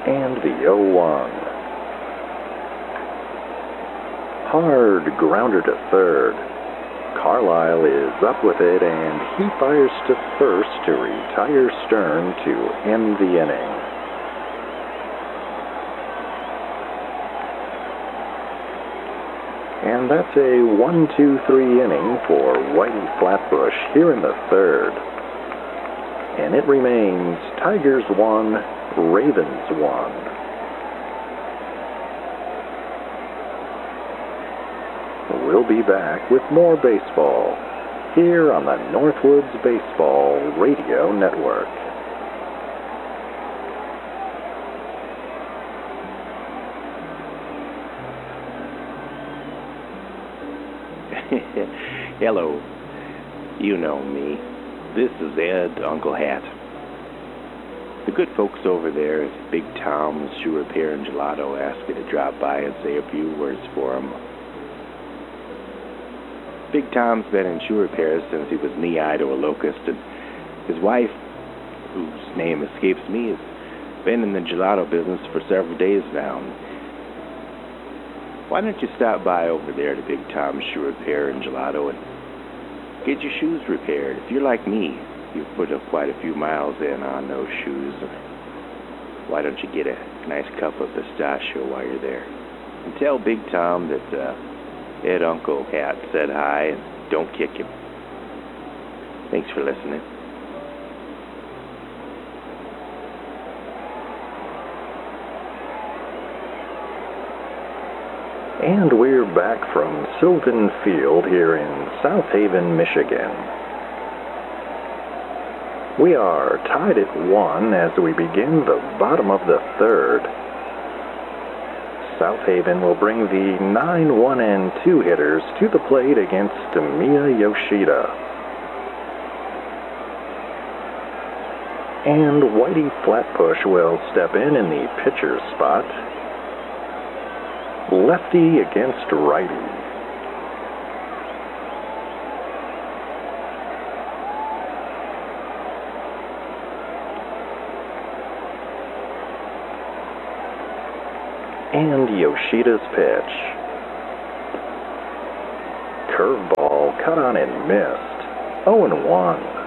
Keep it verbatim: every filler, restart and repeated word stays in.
and the oh one. Hard grounder to third. Carlisle is up with it, and he fires to first to retire Stern to end the inning. And that's a one two three inning for Whitey Flatbush here in the third. And it remains Tigers one, Ravens one. We'll be back with more baseball here on the Northwoods Baseball Radio Network. Hello. You know me. This is Ed, Uncle Hat. The good folks over there at Big Tom's Shoe Repair and Gelato asked me to drop by and say a few words for them. Big Tom's been in shoe repairs since he was knee-high to a locust, and his wife, whose name escapes me, has been in the gelato business for several days now. Why don't you stop by over there to Big Tom's Shoe Repair and Gelato and get your shoes repaired? If you're like me, you've put up quite a few miles in on those shoes. Why don't you get a nice cup of pistachio while you're there? And tell Big Tom that uh, Ed Uncle Hat said hi, and don't kick him. Thanks for listening. And we're back from Sylvan Field here in South Haven, Michigan. We are tied at one as we begin the bottom of the third. South Haven will bring the nine, one, and two hitters to the plate against Miya Yoshida. And Whitey Flatbush will step in in the pitcher's spot. Lefty against righty. And Yoshida's pitch. Curveball cut on and missed. oh and one.